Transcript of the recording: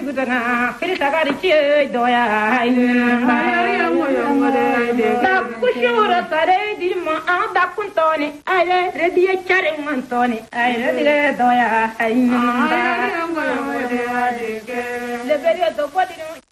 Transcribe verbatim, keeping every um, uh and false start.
dana kirta gari ci doya da kushura tare di ma da kuntoni ale rediye chare mantoni ale dire doya le beri do podino